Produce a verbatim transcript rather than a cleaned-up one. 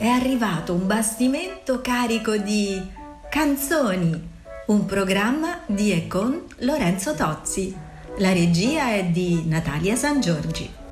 è arrivato un bastimento carico di canzoni, un programma di e con Lorenzo Tozzi. La regia è di Natalia Sangiorgi.